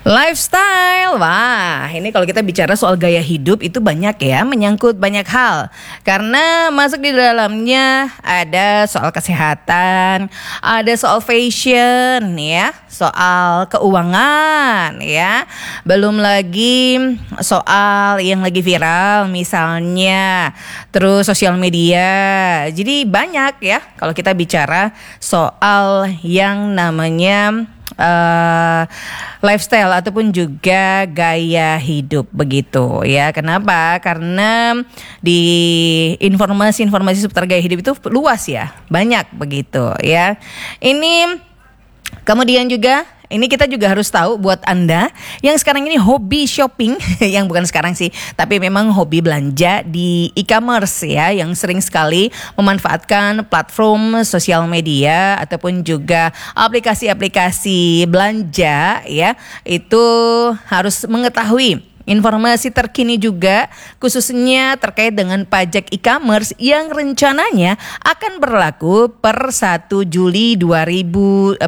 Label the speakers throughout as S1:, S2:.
S1: Lifestyle, wah ini kalau kita bicara soal gaya hidup itu banyak ya, menyangkut banyak hal. Karena masuk di dalamnya ada soal kesehatan, ada soal fashion ya, soal keuangan ya. Belum lagi soal yang lagi viral misalnya, terus sosial media. Jadi banyak ya kalau kita bicara soal yang namanya lifestyle ataupun juga gaya hidup begitu ya. Kenapa? Karena di informasi-informasi seputar gaya hidup itu luas ya, banyak begitu ya. Ini kemudian juga ini kita juga harus tahu buat Anda yang sekarang ini hobi shopping, yang bukan sekarang sih, tapi memang hobi belanja di e-commerce ya, yang sering sekali memanfaatkan platform sosial media ataupun juga aplikasi-aplikasi belanja ya, itu harus mengetahui informasi terkini juga khususnya terkait dengan pajak e-commerce yang rencananya akan berlaku per 1 Juli 2026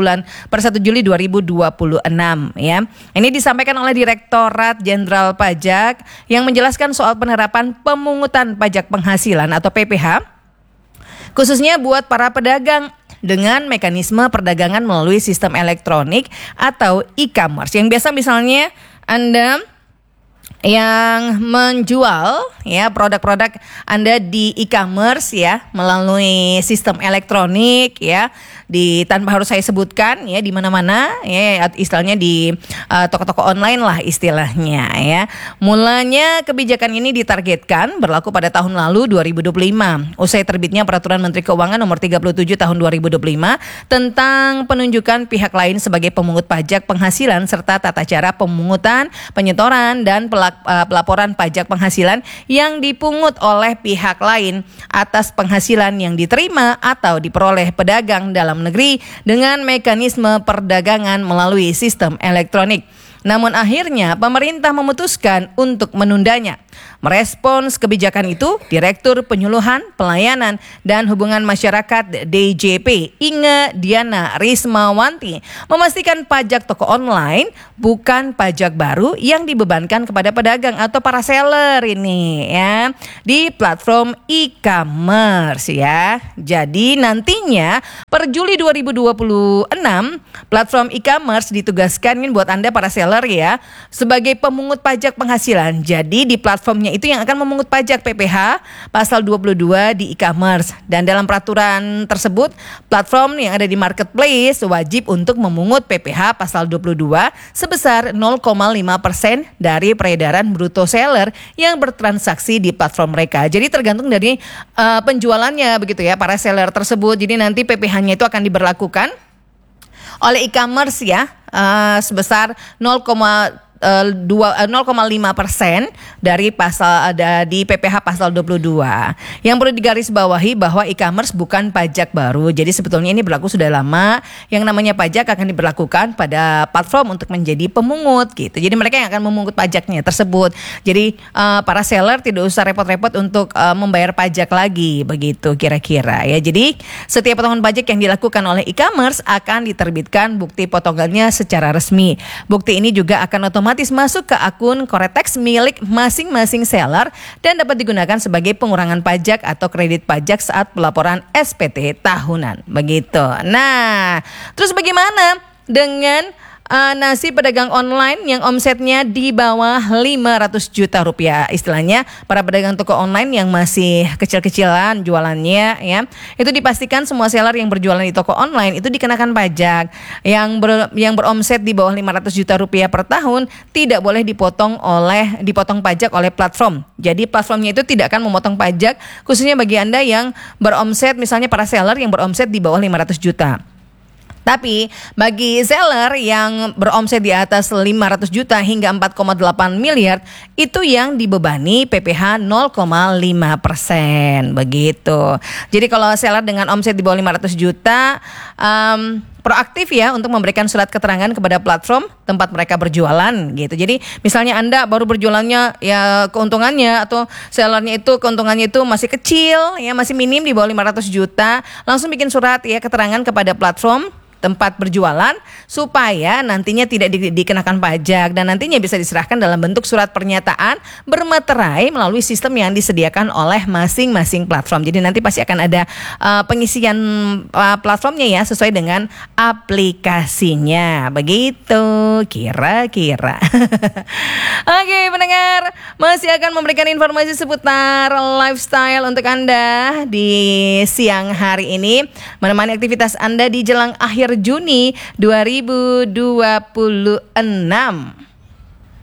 S1: ya. Ini disampaikan oleh Direktorat Jenderal Pajak yang menjelaskan soal penerapan pemungutan pajak penghasilan atau PPH khususnya buat para pedagang dengan mekanisme perdagangan melalui sistem elektronik atau e-commerce. Yang biasa misalnya Anda yang menjual ya produk-produk Anda di e-commerce ya melalui sistem elektronik ya, di tanpa harus saya sebutkan ya, di mana-mana ya, istilahnya di toko-toko online lah istilahnya ya. Mulanya kebijakan ini ditargetkan berlaku pada tahun lalu 2025 usai terbitnya Peraturan Menteri Keuangan Nomor 37 Tahun 2025 tentang penunjukan pihak lain sebagai pemungut pajak penghasilan serta tata cara pemungutan, penyetoran dan pelaporan pajak penghasilan yang dipungut oleh pihak lain atas penghasilan yang diterima atau diperoleh pedagang dalam negeri dengan mekanisme perdagangan melalui sistem elektronik. Namun akhirnya pemerintah memutuskan untuk menundanya. Merespons kebijakan itu, Direktur Penyuluhan, Pelayanan dan Hubungan Masyarakat DJP Inge Diana Rismawanti memastikan pajak toko online bukan pajak baru yang dibebankan kepada pedagang atau para seller ini ya di platform e-commerce ya. Jadi nantinya per Juli 2026 platform e-commerce ditugaskan buat Anda para seller ya sebagai pemungut pajak penghasilan. Jadi di platformnya itu yang akan memungut pajak PPH pasal 22 di e-commerce, dan dalam peraturan tersebut platform yang ada di marketplace wajib untuk memungut PPH pasal 22 sebesar 0,5% dari peredaran bruto seller yang bertransaksi di platform mereka. Jadi tergantung dari penjualannya begitu ya para seller tersebut. Jadi nanti PPH-nya itu akan diberlakukan oleh e-commerce ya sebesar 0,5% dari pasal ada di PPH pasal 22. Yang perlu digarisbawahi bahwa e-commerce bukan pajak baru. Jadi sebetulnya ini berlaku sudah lama. Yang namanya pajak akan diberlakukan pada platform untuk menjadi pemungut gitu. Jadi mereka yang akan memungut pajaknya tersebut. Jadi para seller tidak usah repot-repot untuk membayar pajak lagi begitu kira-kira ya. Jadi setiap potongan pajak yang dilakukan oleh e-commerce akan diterbitkan bukti potongannya secara resmi. Bukti ini juga akan otomatis masuk ke akun Koretex milik masing-masing seller dan dapat digunakan sebagai pengurangan pajak atau kredit pajak saat pelaporan SPT tahunan. Begitu. Nah, terus bagaimana dengan nasib pedagang online yang omsetnya di bawah 500 juta rupiah? Istilahnya para pedagang toko online yang masih kecil-kecilan jualannya ya, itu dipastikan semua seller yang berjualan di toko online itu dikenakan pajak. Yang beromset di bawah 500 juta rupiah per tahun tidak boleh dipotong pajak oleh platform. Jadi platformnya itu tidak akan memotong pajak khususnya bagi Anda yang beromset, misalnya para seller yang beromset di bawah 500 juta. Tapi bagi seller yang beromset di atas 500 juta hingga 4,8 miliar itu yang dibebani PPH 0,5% begitu. Jadi kalau seller dengan omset di bawah 500 juta proaktif ya untuk memberikan surat keterangan kepada platform tempat mereka berjualan gitu. Jadi misalnya Anda baru berjualannya ya keuntungannya atau sellernya itu keuntungannya itu masih kecil ya, masih minim di bawah 500 juta, langsung bikin surat ya keterangan kepada platform tempat berjualan supaya nantinya tidak dikenakan pajak dan nantinya bisa diserahkan dalam bentuk surat pernyataan bermeterai melalui sistem yang disediakan oleh masing-masing platform. Jadi nanti pasti akan ada pengisian platformnya ya sesuai dengan aplikasinya. Begitu kira-kira. Oke, pendengar, masih akan memberikan informasi seputar lifestyle untuk Anda di siang hari ini, menemani aktivitas Anda di jelang akhir Juni 2026.